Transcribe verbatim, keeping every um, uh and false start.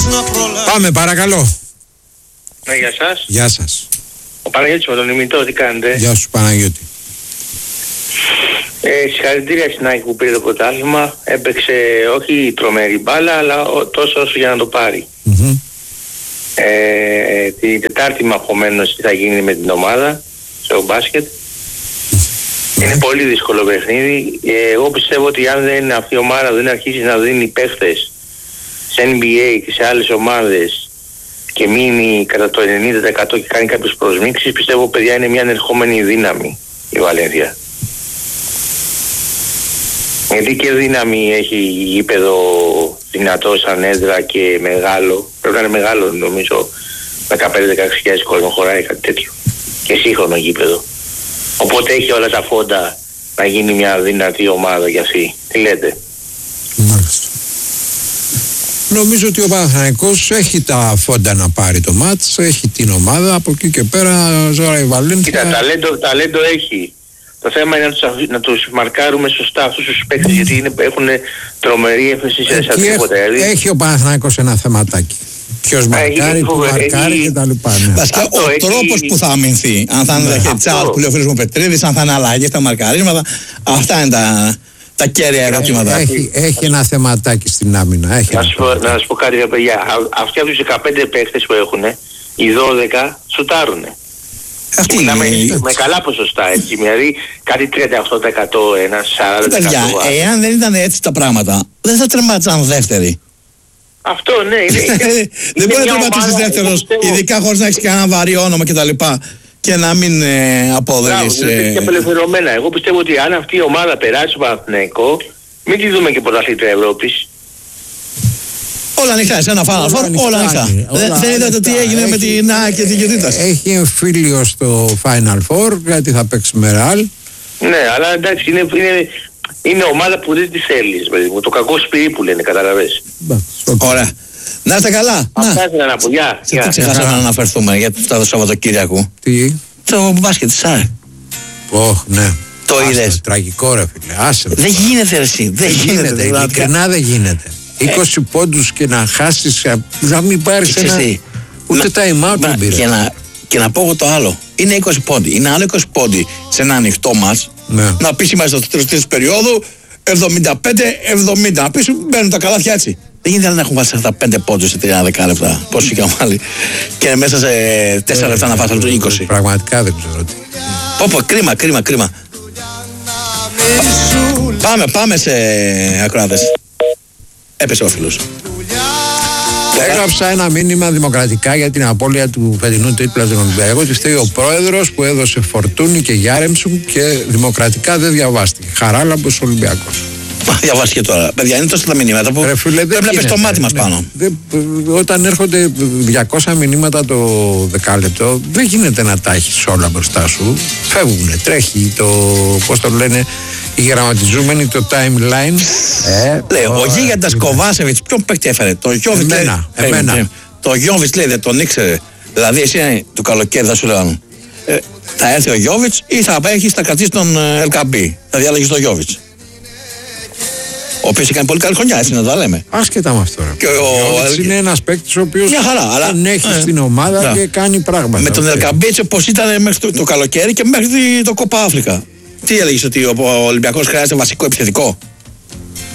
Πάμε παρακαλώ. Ναι, για σας. Γεια σας. Ο Παναγιώτης με τον ημιτό, τι κάνετε? Γεια σου Παναγιώτη. Ε, συγχαρητήρια στην ΑΕΚ που πήρε το πρωτάθλημα. Έπαιξε όχι τρομερή μπάλα, αλλά τόσο όσο για να το πάρει. Mm-hmm. Ε, την Τετάρτη μαχωμένος τι θα γίνει με την ομάδα στο μπάσκετ. Mm-hmm. Είναι πολύ δύσκολο παιχνίδι. Ε, εγώ πιστεύω ότι αν δεν, αυτή η ομάδα δεν αρχίσει να δίνει παίχτες σε N B A και σε άλλες ομάδες και μείνει κατά το ενενήντα τοις εκατό και κάνει κάποιες προσμίξεις, πιστεύω παιδιά είναι μια ανερχόμενη δύναμη η Βαλένθια. Γιατί και δύναμη έχει γήπεδο δυνατό σαν έδρα και μεγάλο, πρέπει να είναι μεγάλο νομίζω, δεκαπέντε με δεκαέξι χιλιάδες κόσμο χωράει κάτι τέτοιο και σύγχρονο γήπεδο. Οπότε έχει όλα τα φόντα να γίνει μια δυνατή ομάδα για αυτή. Τι λέτε? Μάλιστα. Νομίζω ότι ο Παναθηναϊκός έχει τα φόντα να πάρει το μάτς, έχει την ομάδα, από εκεί και πέρα ζώρα η Βαλένθια. Κοίτα, ταλέντο, ταλέντο έχει. Το θέμα είναι να τους, να τους μαρκάρουμε σωστά αυτούς τους παίκτες, γιατί είναι, έχουν τρομερή έφεση σε τίποτα. Δηλαδή. Έχει ο Παναθηναϊκός ένα θεματάκι. Ποιος μαρκάρει, που μαρκάρει και τα λοιπά. Ναι. Βασικά ο έχει... τρόπος που θα αμυνθεί, αν θα είναι ναι. χετσάουτ που λέει ο φίλος μου Πετρίδης, αν θα είναι αλλαγές, τα μαρκαρίσματα, αυτά είναι τα, τα κέρια ερωτήματα. Έχει, έχει ένα θεματάκι στην άμυνα. Έχει να, σου πω, να σας πω κάτι, παιδιά. Αυτοί από τους δεκαπέντε παίκτες που έχουν, οι δώδεκα σουτάρουνε. Αυτή είναι. Με, με καλά ποσοστά έτσι, δηλαδή κάτι τριάντα οκτώ τοις εκατό ένα, σαράντα τοις εκατό. Παιδιά, εάν δεν ήταν έτσι τα πράγματα, δεν θα τρεμάτισαν δεύτεροι. Αυτό ναι, είναι. Δεν μπορεί να τερματίσεις δεύτερος, ειδικά χωρίς να έχεις κανένα βαρύ όνομα κτλ. Και να μην ε, αποδέχεις. Μπράβο, είναι και απελευθερωμένα. Εγώ πιστεύω ότι αν αυτή η ομάδα περάσει στο Παναθηναϊκό, μην τη δούμε και πρωταθλήτρια Ευρώπης. Όλα ανοιχτά, σε ένα Final Four, όλα ανοιχτά. Δεν είδατε τι έγινε με την ΑΕΚ και την Κερδίτας? Έχει εμφύλιο στο Final Four, γιατί θα παίξει με Ρεάλ. Ναι, αλλά εντάξει, είναι, είναι, είναι ομάδα που δεν τη θέλεις, παιδί μου. Το κακό σπίτι που λένε, καταλαβες. Ωραία. Να είστε καλά. Αυτά ήθελα να πω, γεια. Σε τι ξεχάσαμε να αναφερθούμε για το Σαββατοκύριακο? Τι? Το μπάσκετ της ΑΕΚ. Ωχ, ναι. Το είδες? Τραγικό ρε φίλε, άσε. Δεν γίνεται εσύ, δεν γίνεται. Ειλικρινά δεν γίνεται. είκοσι πόντους και να χάσεις, να μην πάρεις ένα, ούτε time out δεν πήρε. Και να, και να πω εγώ το άλλο, είναι είκοσι πόντι, είναι άλλο είκοσι πόντι σε ένα ανοιχτό μας, ναι. Να πεις είμαστε στο τέλος της περίοδου εβδομήντα πέντε εβδομήντα, να πεις μπαίνουν τα καλάθια έτσι. Δεν γίνεται να έχουν βάλει αυτά πέντε πόντους σε τριάντα δεκάλεπτα, πώς είχαν βάλει, και μέσα σε τέσσερα λεπτά να βάζουν το είκοσι. Πραγματικά δεν ξέρω τι. Πω πω, κρίμα, κρίμα, κρίμα. Πάμε, πάμε σε ακροάτες. Έπεσε ο φίλος. Έγραψα ένα μήνυμα δημοκρατικά για την απώλεια του φετινού τίτλου του Ολυμπιακού. Ότι φταίει ο πρόεδρος που έδωσε Φορτούνη και Γιάρεμψου και δημοκρατικά δεν διαβάστηκε. Χαράλαμπος Ολυμπιακός. Διαβάστηκε τώρα. Παιδιά, είναι τόσο τα μηνύματα που Ρε, φίλε, πρέπει να πες το μάτι μας ναι, πάνω. Δε, όταν έρχονται διακόσια μηνύματα το δεκάλεπτο, δεν γίνεται να τα έχεις όλα μπροστά σου. Φεύγουνε, τρέχει το, πώς το λένε, οι γραμματιζούμενοι, το timeline. Ε, λέει, ο Γίγαντας Κοβάσεβιτς, ποιον παίκτη έφερε? Το Γιώβιτς. Εμένα, λέει, εμένα. Το Γιώβιτς λέει, δεν τον ήξερε. Δηλαδή, εσύ το καλοκαίρι θα σου λέγανε. Ε, θα έρθει ο Γιώβιτς ή θα έχεις θα κρατήσει τον Ελκαμπή. Θα διάλεγεις τον Γιώβιτς. Ο οποίος έκανε πολύ καλή χρονιά, έτσι να τα λέμε. Άσχετα με αυτό. Και ο Γιώβιτς είναι ένας παίκτης ο οποίος τον έχει ε, στην ομάδα ε, και κάνει πράγματα. Με τον Ελκαμπή έτσι όπως ήταν μέχρι το, το καλοκαίρι και μέχρι το Κόπα Αφρικα. Τι έλεγες, ότι ο Ολυμπιακός χρειάζεται βασικό επιθετικό?